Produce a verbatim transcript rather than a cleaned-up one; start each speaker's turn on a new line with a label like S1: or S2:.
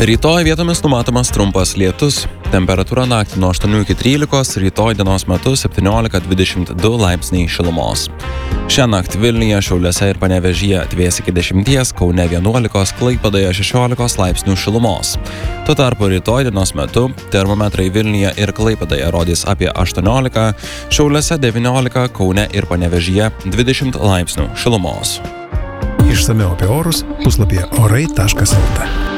S1: Rytoj vietomis numatomas trumpas lietus. Temperatūra naktį nuo aštuonių iki trylikos, rytoj dienos metu septyniolika dvidešimt du laipsniai šilumos. Šią naktį Vilniuje, Šiauliuose ir Panevėžyje atvės iki dešimties, Kaune vienuolikos, Klaipėdoje šešiolikos laipsnių šilumos. Tuo tarpu rytoj dienos metu termometrai Vilniuje ir Klaipėdoje rodys apie aštuoniolika, Šiauliuose devyniolika, Kaune ir Panevėžyje dvidešimt laipsnių šilumos.
S2: Išsamiau apie orus puslapyje orai taškas lt.